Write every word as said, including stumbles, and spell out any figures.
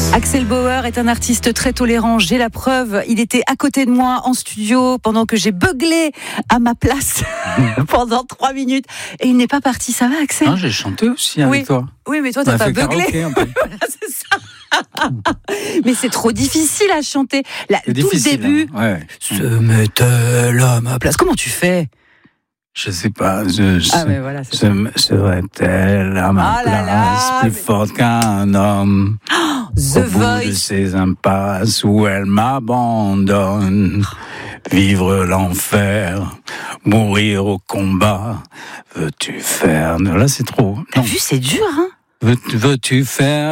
Axel Bauer est un artiste très tolérant, j'ai la preuve. Il était à côté de moi en studio pendant que j'ai beuglé à ma place pendant trois minutes. Et il n'est pas parti, ça va Axel ? Non, j'ai chanté aussi avec oui. toi. Oui, mais toi, t'as pas beuglé. Voilà, c'est ça. Mais c'est trop difficile à chanter. Là, tout difficile, le début, hein. Ouais. se met-elle à ma place ? Comment tu fais ? Je sais pas, je, je ah mais voilà, c'est se, serait-elle à ma oh là place là, plus mais... forte qu'un homme oh, The au bout Voice de ces impasses où elle m'abandonne, vivre l'enfer, mourir au combat, veux-tu faire... Là c'est trop. T'as vu, c'est dur, hein ? Veux, veux-tu faire